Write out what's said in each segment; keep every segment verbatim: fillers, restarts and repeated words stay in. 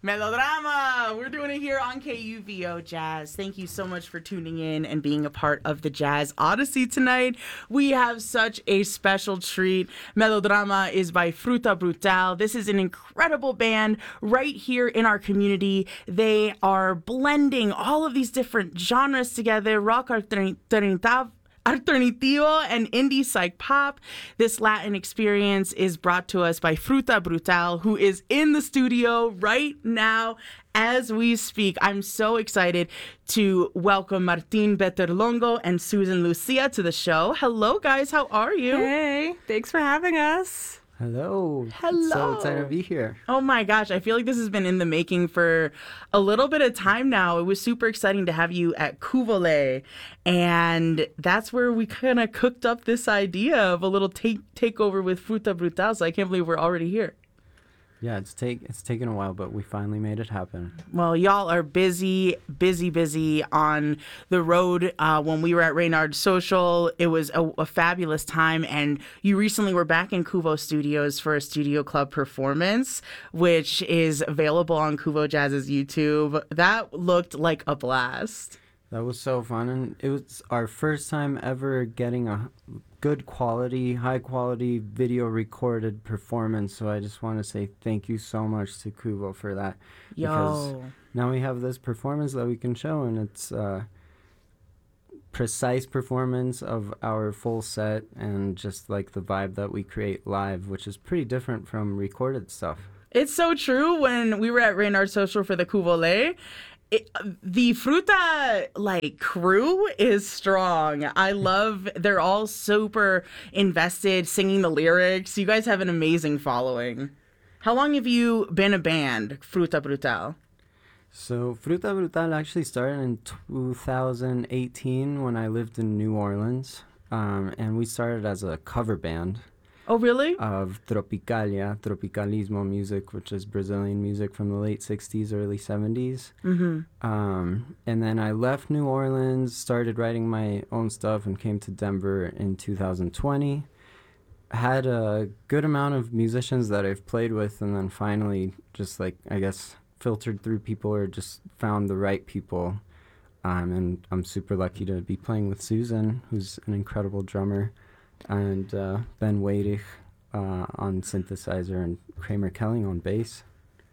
Melodrama! We're doing it here on K U V O Jazz. Thank you so much for tuning in and being a part of the Jazz Odyssey tonight. We have such a special treat. Melodrama is by Fruta Brutal. This is an incredible band right here in our community. They are blending all of these different genres together, rock alternativo Alternativo and indie psych pop. This Latin experience is brought to us by Fruta Brutal, who is in the studio right now as we speak. I'm so excited to welcome Martín Beterlongo and Susan Lucia to the show. Hello, guys. How are you? Hey, thanks for having us. Hello. Hello. So excited to be here. Oh my gosh, I feel like this has been in the making for a little bit of time now. It was super exciting to have you at Cuvole, and that's where we kind of cooked up this idea of a little take takeover with Fruta Brutal, so I can't believe we're already here. Yeah, it's take it's taken a while, but we finally made it happen. Well, y'all are busy, busy, busy on the road. Uh, when we were at Reynard Social, it was a, a fabulous time, and you recently were back in Cuvo Studios for a Studio Club performance, which is available on Cuvo Jazz's YouTube. That looked like a blast. That was so fun, and it was our first time ever getting a good quality, high quality video recorded performance. So I just want to say thank you so much to Cuvo for that. Yo. Because now we have this performance that we can show, and it's a precise performance of our full set and just like the vibe that we create live, which is pretty different from recorded stuff. It's so true. When we were at Reynard Social for the Cuvole, It, the Fruta like crew is strong. I love, they're all super invested singing the lyrics. You guys have an amazing following. How long have you been a band, Fruta Brutal? So Fruta Brutal actually started in two thousand eighteen when I lived in New Orleans, um, and we started as a cover band. Oh, really? Of Tropicalia, Tropicalismo music, which is Brazilian music from the late sixties, early seventies. Mm-hmm. Um, and then I left New Orleans, started writing my own stuff, and came to Denver in two thousand twenty. Had a good amount of musicians that I've played with, and then finally just, like, I guess, filtered through people or just found the right people. Um, and I'm super lucky to be playing with Susan, who's an incredible drummer, and uh, Ben Wadich uh, on synthesizer, and Kramer Kelling on bass.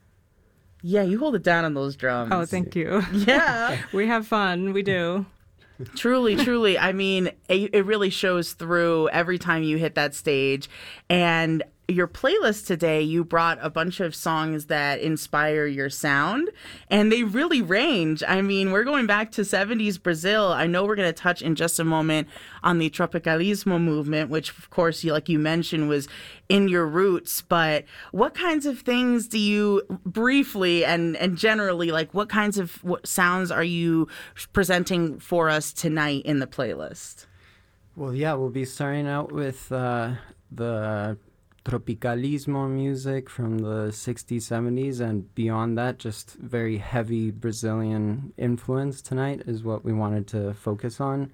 Yeah, you hold it down on those drums. Oh, thank you. Yeah. We have fun. We do. Truly, truly. I mean, it, it really shows through every time you hit that stage. And your playlist today, you brought a bunch of songs that inspire your sound, and they really range. I mean, we're going back to seventies Brazil. I know we're going to touch in just a moment on the Tropicalismo movement, which, of course, you, like you mentioned, was in your roots. But what kinds of things do you, briefly and, and generally, like what kinds of what sounds are you presenting for us tonight in the playlist? Well, yeah, we'll be starting out with uh, the Tropicalismo music from the sixties, seventies, and beyond that, just very heavy Brazilian influence tonight is what we wanted to focus on.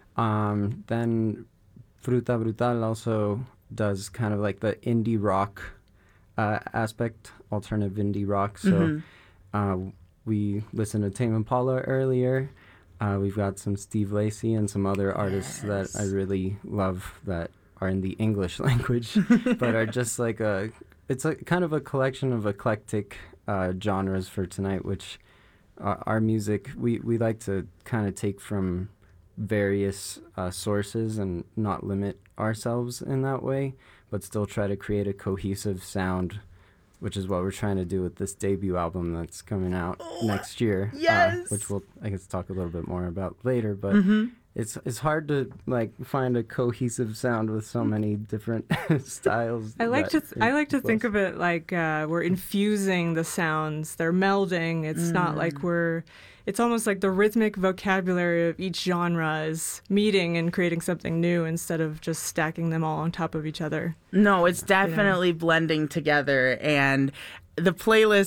Um, then Fruta Brutal also does kind of like the indie rock uh, aspect, alternative indie rock. So mm-hmm. uh, we listened to Tame Impala earlier. Uh, we've got some Steve Lacy and some other artists yes. that I really love that are in the English language, but are just like a, it's a kind of a collection of eclectic uh, genres for tonight, which uh, our music, we, we like to kind of take from various uh, sources and not limit ourselves in that way, but still try to create a cohesive sound, which is what we're trying to do with this debut album that's coming out oh, next year. Yes! Uh, which we'll, I guess, talk a little bit more about later, but mm-hmm. It's it's hard to like find a cohesive sound with so many different styles. I like to th- I like to think of it like uh, we're infusing the sounds. They're melding. It's mm. not like we're. It's almost like the rhythmic vocabulary of each genre is meeting and creating something new instead of just stacking them all on top of each other. No, it's definitely you know? blending together, and the playlist.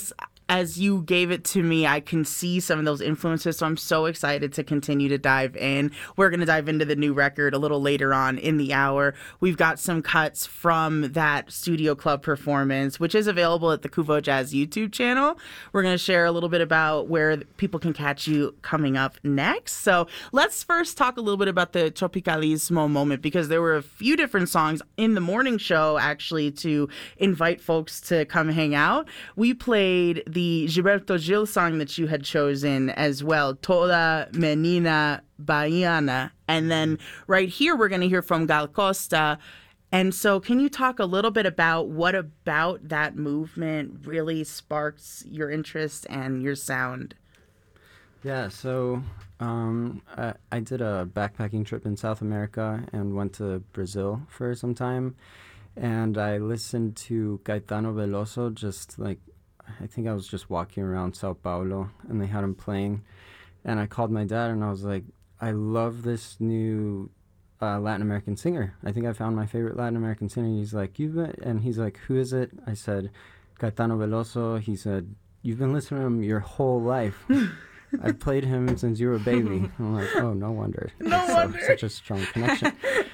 as you gave it to me, I can see some of those influences. So I'm so excited to continue to dive in. We're going to dive into the new record a little later on in the hour. We've got some cuts from that Studio Club performance, which is available at the Kuvo Jazz YouTube channel. We're going to share a little bit about where people can catch you coming up next. So let's first talk a little bit about the Tropicalismo moment, because there were a few different songs in the morning show, actually, to invite folks to come hang out. We played the Gilberto Gil song that you had chosen as well, Toda Menina Baiana. And then right here, we're going to hear from Gal Costa. And so can you talk a little bit about what about that movement really sparks your interest and your sound? Yeah, so um, I, I did a backpacking trip in South America and went to Brazil for some time. And I listened to Caetano Veloso, just like, I think I was just walking around Sao Paulo and they had him playing. And I called my dad and I was like, I love this new uh, Latin American singer. I think I found my favorite Latin American singer. He's like, you've been, and he's like, who is it? I said, Caetano Veloso. He said, you've been listening to him your whole life. I've played him since you were a baby. I'm like, oh, no wonder. No It's wonder. So, such a strong connection.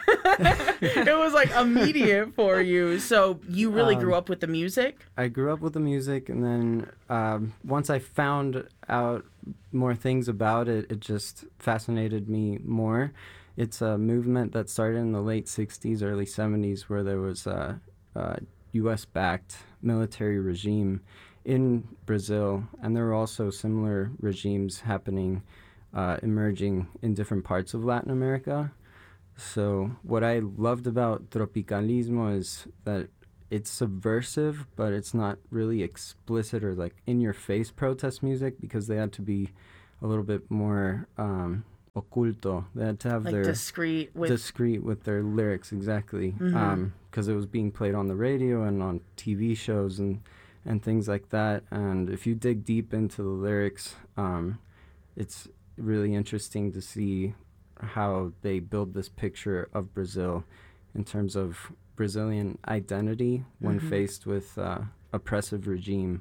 It was like immediate for you. So you really um, grew up with the music? I grew up with the music, and then um, once I found out more things about it, it just fascinated me more. It's a movement that started in the late sixties, early seventies, where there was a, a U S-backed military regime in Brazil, and there were also similar regimes happening, uh, emerging in different parts of Latin America. So what I loved about Tropicalismo is that it's subversive, but it's not really explicit or like in-your-face protest music, because they had to be a little bit more um, oculto. They had to have like their discreet with discreet with their lyrics, exactly, because mm-hmm. um, it was being played on the radio and on T V shows and and things like that. And if you dig deep into the lyrics, um, it's really interesting to see how they build this picture of Brazil in terms of Brazilian identity when mm-hmm. faced with uh, oppressive regime,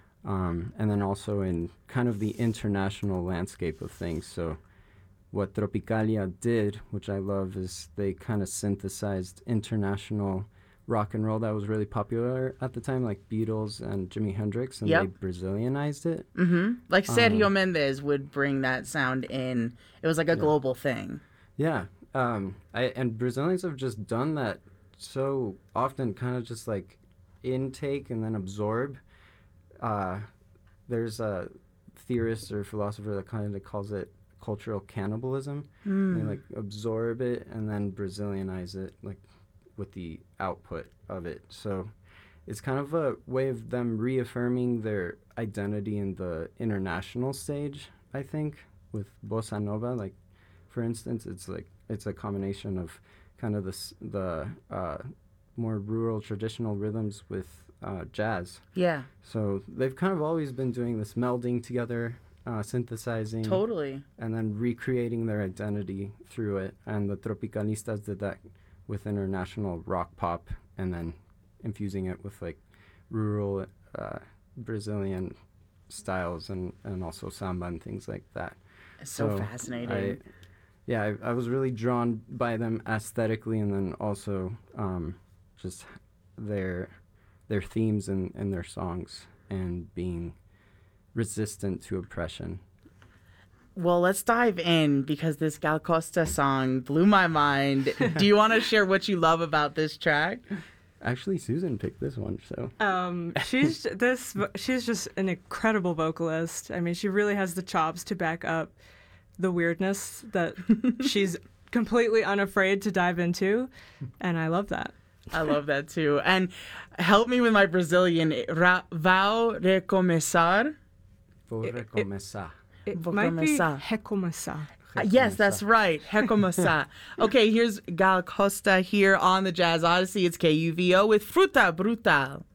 um, and then also in kind of the international landscape of things. So what Tropicalia did, which I love, is they kind of synthesized international rock and roll that was really popular at the time, like Beatles and Jimi Hendrix, and yep. they Brazilianized it. Mm-hmm. Like Sergio um, Mendes would bring that sound in. It was like a yeah. global thing. Yeah. Um, I, and Brazilians have just done that so often, kind of just like intake and then absorb. Uh, there's a theorist or philosopher that kind of calls it cultural cannibalism. Mm. They like absorb it and then Brazilianize it, like with the output of it. So it's kind of a way of them reaffirming their identity in the international stage, I think, with bossa nova. Like, for instance, it's like it's a combination of kind of this, the uh, more rural traditional rhythms with uh, jazz. Yeah. So they've kind of always been doing this melding together, uh, synthesizing. Totally. And then recreating their identity through it. And the Tropicalistas did that with international rock pop, and then infusing it with like rural uh, Brazilian styles and, and also samba and things like that. It's so, so fascinating. I, yeah, I, I was really drawn by them aesthetically, and then also um, just their their themes and, and their songs, and being resistant to oppression. Well, let's dive in, because this Gal Costa song blew my mind. Do you want to share what you love about this track? Actually, Susan picked this one, so. Um, she's this. She's just an incredible vocalist. I mean, she really has the chops to back up the weirdness that she's completely unafraid to dive into, and I love that. I love that too. And help me with my Brazilian. Ra- Vau recomeçar. Vou recomeçar. It Vou might começar. be recomeçar. Uh, yes, that's right. Recomeçar. Okay, here's Gal Costa here on the Jazz Odyssey. It's K U V O with Fruta Brutal.